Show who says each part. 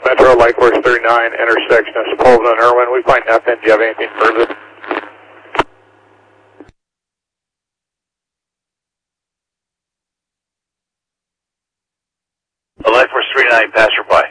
Speaker 1: Metro, Light Force 39, intersection of Sepulveda and Irwin. We find nothing. Do you have anything further?
Speaker 2: Light Force 39, pass reply.